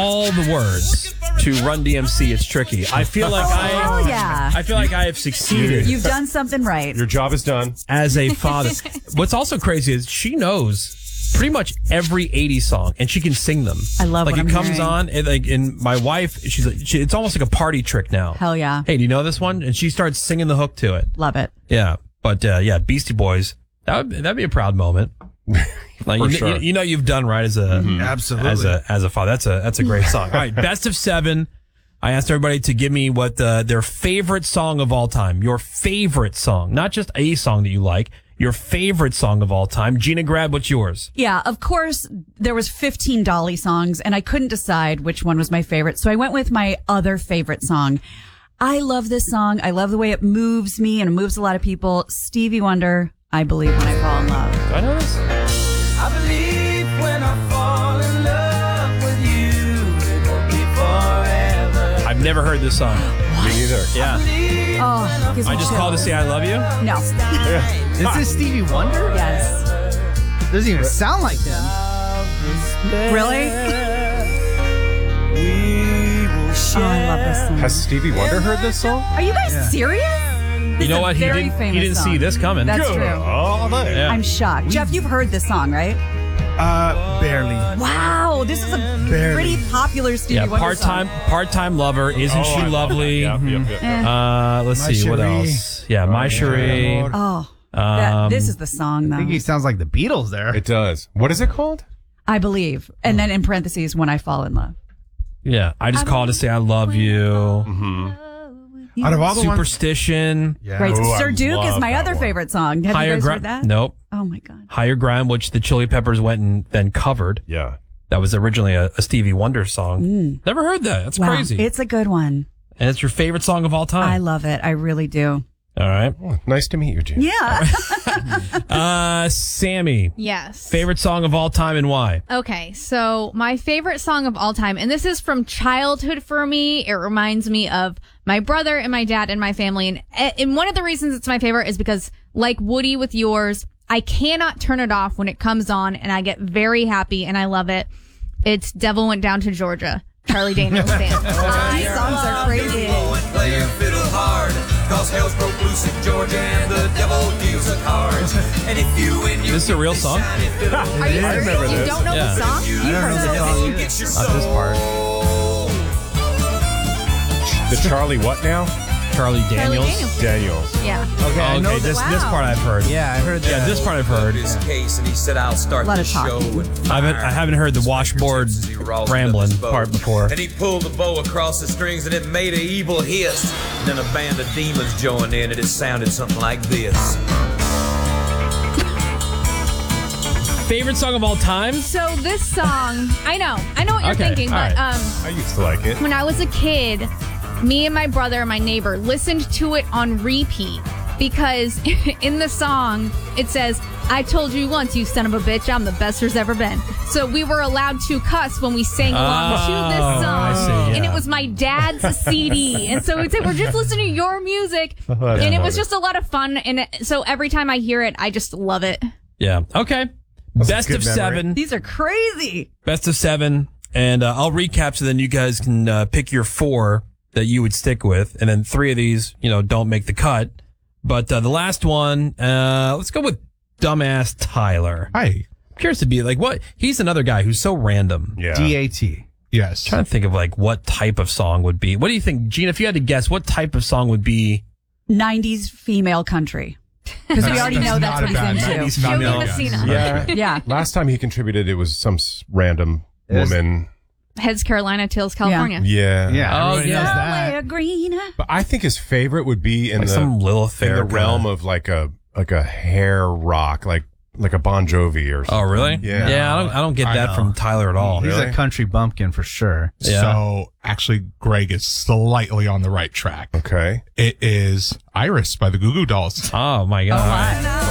all the words to Run DMC, It's Tricky. I feel like I feel like I have succeeded. You've done something right. Your job is done. As a father. What's also crazy is she knows pretty much every 80s song, and she can sing them. I love like what it I'm comes hearing. on, and my wife, it's almost like a party trick now. Hell yeah. Hey, do you know this one? And she starts singing the hook to it. Love it. Yeah, but Beastie Boys. That'd be a proud moment. Like sure. you know you've done right as a Absolutely. as a father. That's a great song. All right, best of 7. I asked everybody to give me what their favorite song of all time. Your favorite song, not just a song that you like. Your favorite song of all time. Gina Grad, what's yours? Yeah, of course, there was 15 Dolly songs, and I couldn't decide which one was my favorite, so I went with my other favorite song. I love this song. I love the way it moves me, and it moves a lot of people. Stevie Wonder, I Believe When I Fall in Love. Do I know this? I believe when I fall in love with you, it will be forever. I've never heard this song. Me neither. Yeah. Oh, gives me I just chills. called to say I love you. No. Is this Stevie Wonder? Yes. Doesn't even sound like him. Really? Oh, I love this song. Has Stevie Wonder heard this song? Are you guys serious? You know what? He very didn't famous see song. this coming. That's true. Oh, Yeah. I'm shocked. Jeff, you've heard this song, right? Barely. Wow, this is a pretty popular Stevie Wonder song. part-time lover. Isn't she lovely? Yep. Let's My see what Cherie. else. Yeah, My Cherie. Oh, this is the song, I though. think he sounds like the Beatles there. It does. What is it called? I Believe. And then in parentheses, When I Fall in Love. Yeah, I just called to say I love you. Out of all the ones, Superstition. Right. Ooh, I Sir Duke is love my that other one. favorite song. Have you guys heard that? Nope. Oh, my God. Higher Ground, which the Chili Peppers went and then covered. Yeah. That was originally a Stevie Wonder song. Never heard that. That's Wow. crazy. It's a good one. And it's your favorite song of all I time. love it. I really do. All right. Oh, nice to meet you, Jim. Yeah. Sammy, Yes. favorite song of all time and why? Okay, so my favorite song of all time, and this is from childhood for me. It reminds me of my brother and my dad and my family. And one of the reasons it's my favorite is because, like Woody with yours, I cannot turn it off when it comes on, and I get very happy, and I love it. It's Devil Went Down to Georgia, Charlie Daniels Band. These songs are crazy. Play your fiddle hard, cause hell's broke loose in Georgia and the devil deals the cards. And if you win your Is this a real song? Are you serious? You don't know Yeah. the song? I don't know the song either. get your Not this part. The Charlie what now? Charlie Daniels. Daniels. Yeah. Okay, I know Okay, that. this part I've heard. Yeah, I heard that. Yeah, this part I've heard. his case and he said I'll start A lot the of show talking. and I haven't heard the washboard rambling part before. And he pulled the bow across the strings and it made an evil hiss. Then a band of demons joined in and it sounded something like this. Favorite song of all time? So this song, I know what you're Okay, thinking, all but right. I used to like it. when I was a kid, me and my brother and my neighbor listened to it on repeat because in the song it says, "I told you once, you son of a bitch, I'm the best there's ever been." So we were allowed to cuss when we sang along to this song. I see, And yeah. it was my dad's CD. And so we'd say, "We're just listening to your music." that's And it was funny. just a lot of fun. And so every time I hear it, I just love it. Yeah. Okay. a Best good of memory. 7. These are crazy. Best of 7. And I'll recap so then you guys can pick your 4 that you would stick with. And then 3 of these, don't make the cut. But the last one, let's go with Dumbass Tyler. Hi. I'm curious to be like, what? He's another guy who's so random. Yeah. DAT. Yes. Trying to think of like what type of song would be. What do you think, Gina, if you had to guess, what type of song would be? 90s female country. Because we already know that's what he's into. 90s Joey female. Messina. Yeah. Yeah. Last time he contributed, it was some random woman. Heads Carolina, tails California. Yeah. Yeah, Oh, everybody yeah. knows that. Somewhere green. But I think his favorite would be in Like the some Lilith in the Fair realm kinda- of like a hair rock, like a Bon Jovi or something. Oh, really? Yeah. Yeah, I don't get I that know. from Tyler at all. He's Really? a country bumpkin for sure. Yeah. So actually, Greg is slightly on the right track. Okay. It is Iris by the Goo Goo Dolls. Oh my God.